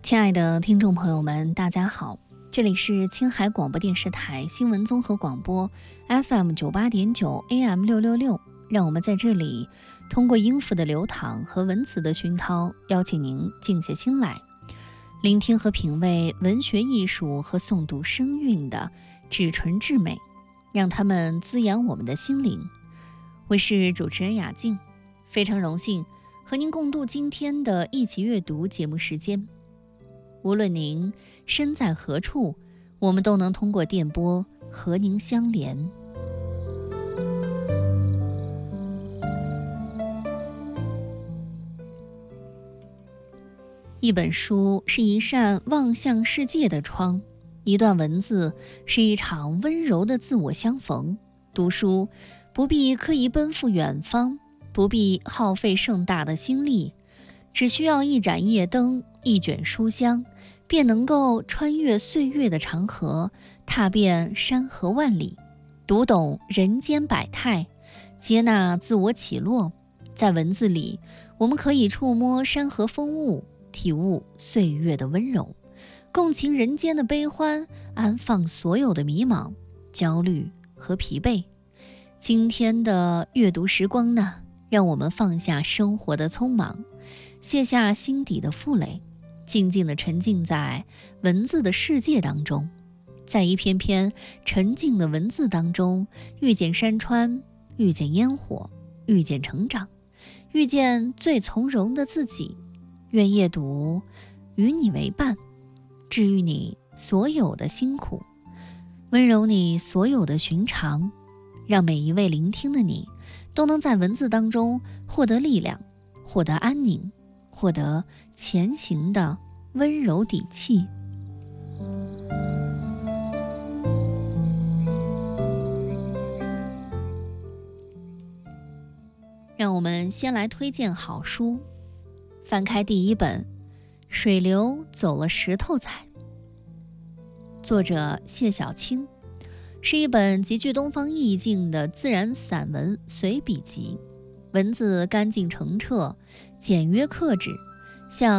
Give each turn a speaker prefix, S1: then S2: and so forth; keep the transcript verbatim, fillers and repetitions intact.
S1: 亲爱的听众朋友们，大家好，这里是青海广播电视台新闻综合广播 F M 九八点九 A M 六六六，让我们在这里通过音符的流淌和文词的熏陶，邀请您静下心来，聆听和品味文学艺术和诵读声韵的至纯至美，让它们滋养我们的心灵。我是主持人雅静，非常荣幸和您共度今天的一起阅读节目时间。无论您身在何处，我们都能通过电波和您相连。一本书是一扇望向世界的窗，一段文字是一场温柔的自我相逢。读书不必刻意奔赴远方，不必耗费盛大的心力，只需要一盏夜灯，一卷书香，便能够穿越岁月的长河，踏遍山河万里，读懂人间百态，接纳自我起落。在文字里，我们可以触摸山河风物，体悟岁月的温柔，共情人间的悲欢，安放所有的迷茫、焦虑和疲惫。今天的阅读时光呢，让我们放下生活的匆忙，卸下心底的负累，静静地沉浸在文字的世界当中，在一篇篇沉静的文字当中，遇见山川，遇见烟火，遇见成长，遇见最从容的自己。愿夜读与你为伴，治愈你所有的辛苦，温柔你所有的寻常，让每一位聆听的你都能在文字当中获得力量，获得安宁，获得前行的温柔底气。让我们先来推荐好书。翻开第一本《水流走了石头采》，作者谢小青，是一本极具东方意境的自然散文随笔集，文字干净澄澈，简约克制，像